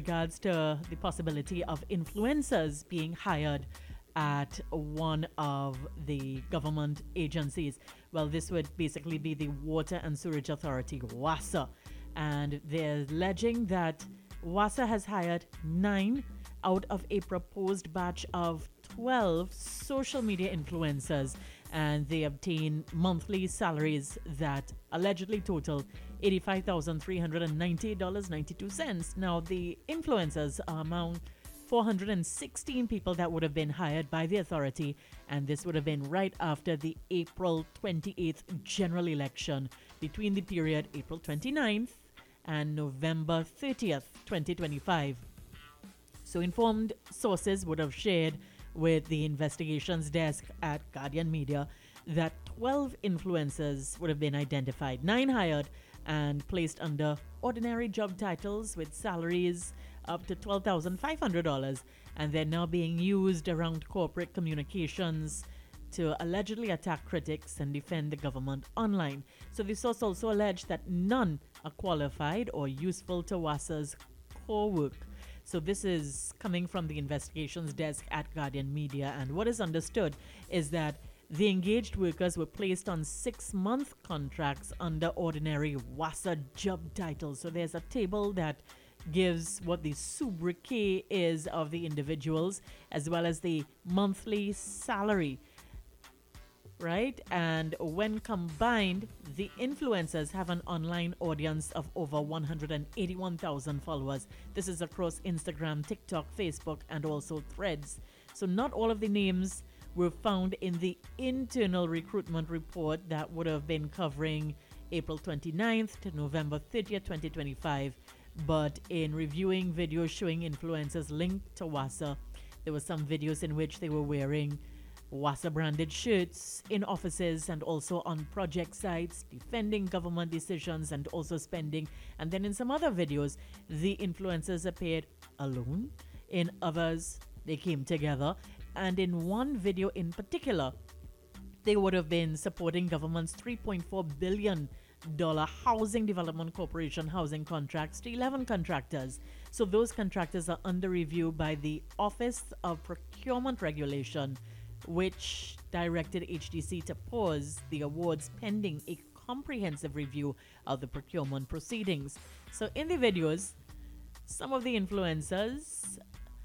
regards to the possibility of influencers being hired at one of the government agencies. Well, this would basically be the Water and Sewerage Authority, WASA. And they're alleging that WASA has hired 9 out of a proposed batch of 12 social media influencers, and they obtain monthly salaries that allegedly total $85,398.92. Now, the influencers are among 416 people that would have been hired by the authority, and this would have been right after the April 28th general election between the period April 29th and November 30th, 2025. So, informed sources would have shared with the investigations desk at Guardian Media that 12 influencers would have been identified, 9 hired and placed under ordinary job titles with salaries up to $12,500, and they're now being used around corporate communications to allegedly attack critics and defend the government online. So the source also alleged that none are qualified or useful to WASA's core work. So this is coming from the investigations desk at Guardian Media, and what is understood is that the engaged workers were placed on 6-month contracts under ordinary WASA job titles. So there's a table that gives what the sobriquet is of the individuals as well as the monthly salary, right? And when combined, the influencers have an online audience of over 181,000 followers. This is across Instagram, TikTok, Facebook, and also Threads. So not all of the names were found in the internal recruitment report that would have been covering April 29th to November 30th, 2025. But in reviewing videos showing influencers linked to WASA, there were some videos in which they were wearing WASA branded shirts in offices and also on project sites, defending government decisions and also spending. And then in some other videos, the influencers appeared alone. In others, they came together. And in one video in particular, they would have been supporting government's $3.4 billion Housing Development Corporation housing contracts to 11 contractors. So those contractors are under review by the Office of Procurement Regulation, which directed HDC to pause the awards pending a comprehensive review of the procurement proceedings. So in the videos, some of the influencers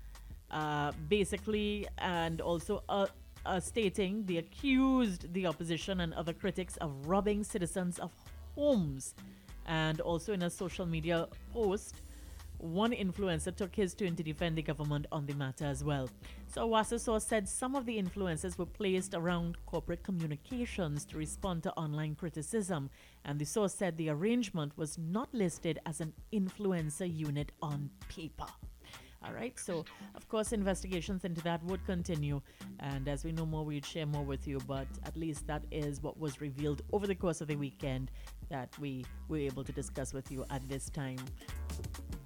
basically and also stating they accused the opposition and other critics of robbing citizens of homes. And also in a social media post, one influencer took his turn to defend the government on the matter as well. So WASA source said some of the influencers were placed around corporate communications to respond to online criticism, and the source said the arrangement was not listed as an influencer unit on paper. All right, so of course investigations into that would continue, and as we know more, we'd share more with you, but at least that is what was revealed over the course of the weekend that we were able to discuss with you at this time.